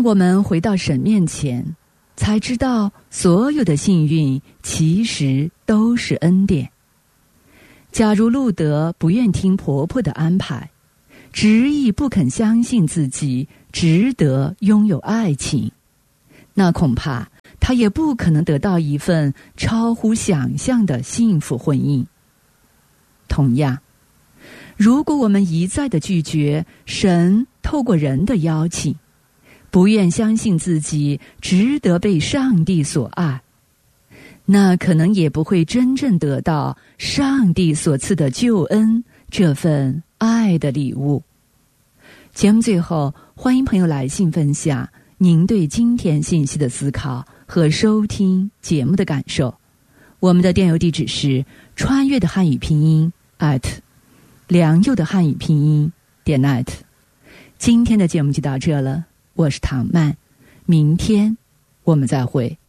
当我们回到神面前，才知道所有的幸运其实都是恩典。假如路德不愿听婆婆的安排，执意不肯相信自己值得拥有爱情，那恐怕他也不可能得到一份超乎想象的幸福婚姻。同样，如果我们一再地拒绝神透过人的邀请，不愿相信自己值得被上帝所爱，那可能也不会真正得到上帝所赐的救恩，这份爱的礼物。节目最后，欢迎朋友来信分享您对今天信息的思考和收听节目的感受。我们的电邮地址是穿越的汉语拼音良佑的汉语拼音.net。今天的节目就到这了，我是唐曼，明天我们再会。